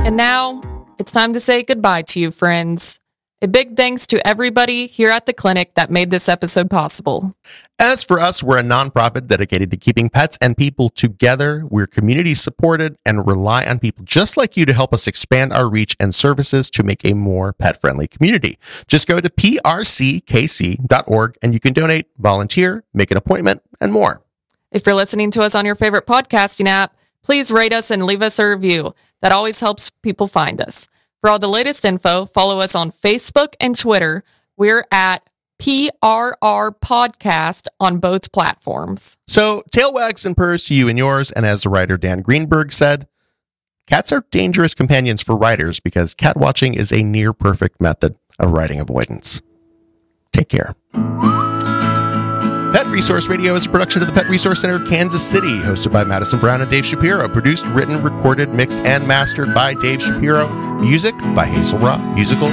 And now, it's time to say goodbye to you, friends. A big thanks to everybody here at the clinic that made this episode possible. As for us, we're a nonprofit dedicated to keeping pets and people together. We're community supported and rely on people just like you to help us expand our reach and services to make a more pet-friendly community. Just go to prckc.org and you can donate, volunteer, make an appointment, and more. If you're listening to us on your favorite podcasting app, please rate us and leave us a review. That always helps people find us. For all the latest info, follow us on Facebook and Twitter. We're at PRR Podcast on both platforms. So, tail wags and purrs to you and yours. And as the writer Dan Greenberg said, cats are dangerous companions for writers because cat watching is a near perfect method of writing avoidance. Take care. Pet Resource Radio is a production of the Pet Resource Center of Kansas City, hosted by Madison Brown and Dave Shapiro. Produced, written, recorded, mixed, and mastered by Dave Shapiro. Music by Hazel Raw, musical